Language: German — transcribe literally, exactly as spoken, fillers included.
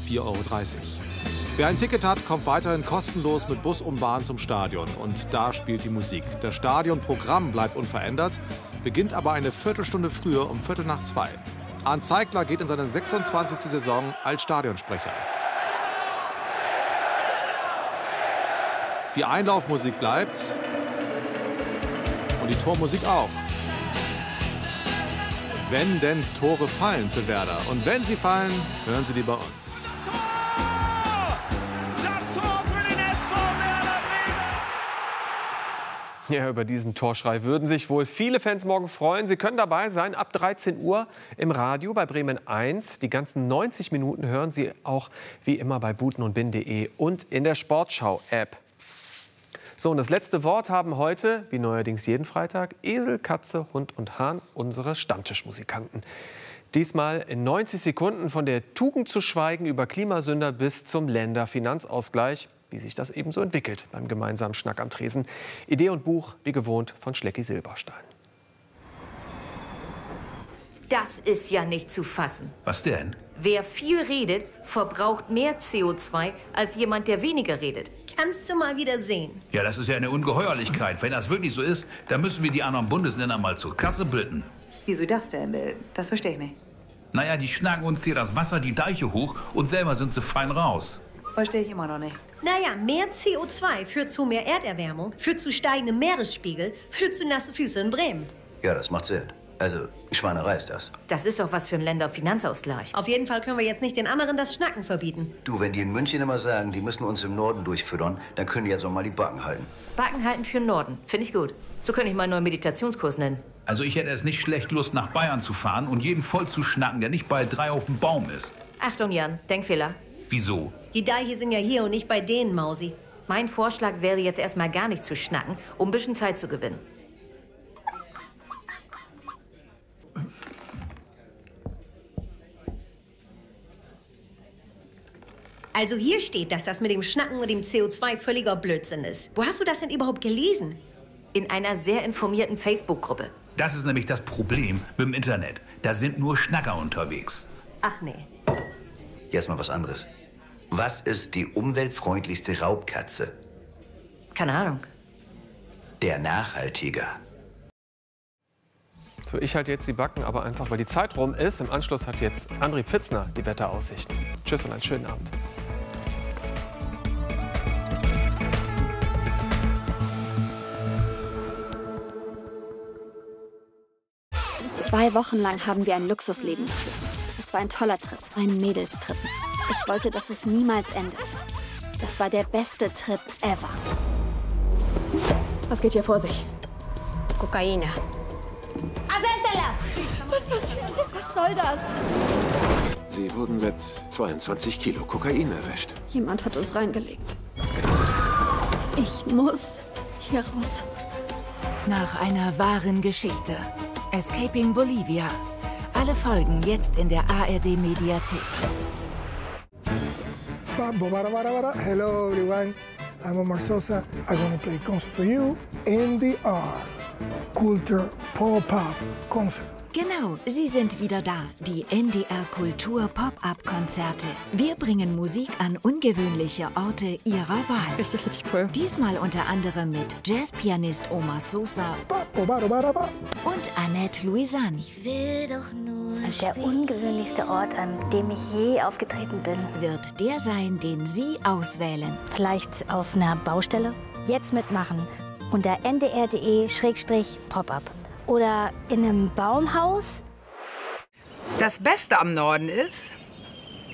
vier Euro dreißig. Wer ein Ticket hat, kommt weiterhin kostenlos mit Bus und Bahn zum Stadion. Und da spielt die Musik. Das Stadionprogramm bleibt unverändert, beginnt aber eine Viertelstunde früher um Viertel nach zwei. Arndt Zeigler geht in seine sechsundzwanzigste Saison als Stadionsprecher. Die Einlaufmusik bleibt und die Tormusik auch. Wenn denn Tore fallen für Werder. Und wenn sie fallen, hören Sie die bei uns. Ja, über diesen Torschrei würden sich wohl viele Fans morgen freuen. Sie können dabei sein ab dreizehn Uhr im Radio bei Bremen eins. Die ganzen neunzig Minuten hören Sie auch wie immer bei buten und bin punkt de und in der Sportschau-App. So, und das letzte Wort haben heute, wie neuerdings jeden Freitag, Esel, Katze, Hund und Hahn, unsere Stammtischmusikanten. Diesmal in neunzig Sekunden von der Tugend zu schweigen über Klimasünder bis zum Länderfinanzausgleich. Wie sich das eben so entwickelt beim gemeinsamen Schnack am Tresen. Idee und Buch, wie gewohnt, von Schlecki Silberstein. Das ist ja nicht zu fassen. Was denn? Wer viel redet, verbraucht mehr C O zwei als jemand, der weniger redet. Kannst du mal wieder sehen. Ja, das ist ja eine Ungeheuerlichkeit. Wenn das wirklich so ist, dann müssen wir die anderen Bundesländer mal zur Kasse bitten. Wieso das denn? Das verstehe ich nicht. Naja, die schnacken uns hier das Wasser die Deiche hoch und selber sind sie fein raus. Verstehe ich immer noch nicht. Naja, mehr C O zwei führt zu mehr Erderwärmung, führt zu steigendem Meeresspiegel, führt zu nasse Füße in Bremen. Ja, das macht Sinn. Also, Schweinerei ist das. Das ist doch was für ein Länderfinanzausgleich. Auf jeden Fall können wir jetzt nicht den anderen das Schnacken verbieten. Du, wenn die in München immer sagen, die müssen uns im Norden durchfüttern, dann können die jetzt auch mal die Backen halten. Backen halten für den Norden. Finde ich gut. So könnte ich mal einen neuen Meditationskurs nennen. Also ich hätte es nicht schlecht Lust, nach Bayern zu fahren und jeden voll zu schnacken, der nicht bald drei auf dem Baum ist. Achtung, Jan, Denkfehler. Wieso? Die Deiche sind ja hier und nicht bei denen, Mausi. Mein Vorschlag wäre jetzt erstmal gar nicht zu schnacken, um ein bisschen Zeit zu gewinnen. Also hier steht, dass das mit dem Schnacken und dem C O zwei völliger Blödsinn ist. Wo hast du das denn überhaupt gelesen? In einer sehr informierten Facebook-Gruppe. Das ist nämlich das Problem mit dem Internet. Da sind nur Schnacker unterwegs. Ach nee. Jetzt mal was anderes. Was ist die umweltfreundlichste Raubkatze? Keine Ahnung. Der Nachhaltiger. So, ich halte jetzt die Backen, aber einfach, weil die Zeit rum ist. Im Anschluss hat jetzt André Pfitzner die Wetteraussichten. Tschüss und einen schönen Abend. Zwei Wochen lang haben wir ein Luxusleben geführt. Es war ein toller Trip, ein Mädelstrip. Ich wollte, dass es niemals endet. Das war der beste Trip ever. Was geht hier vor sich? Kokaina. Was passiert? Was soll das? Sie wurden mit zweiundzwanzig Kilo Kokain erwischt. Jemand hat uns reingelegt. Ich muss hier raus. Nach einer wahren Geschichte. Escaping Bolivia. Alle Folgen jetzt in der A R D-Mediathek. Hello everyone, I'm Omar Sosa. I'm gonna play concert for you in the R. Culture Pop-Up Concert. Genau, sie sind wieder da, die N D R Kultur Pop-Up-Konzerte. Wir bringen Musik an ungewöhnliche Orte ihrer Wahl. Richtig, richtig cool. Diesmal unter anderem mit Jazzpianist Omar Sosa und Annette Louisani. Ich will doch nur und der ungewöhnlichste Ort, an dem ich je aufgetreten bin, wird der sein, den Sie auswählen. Vielleicht auf einer Baustelle? Jetzt mitmachen unter n d r punkt d e Schrägstrich Pop-Up. Oder in einem Baumhaus? Das Beste am Norden ist,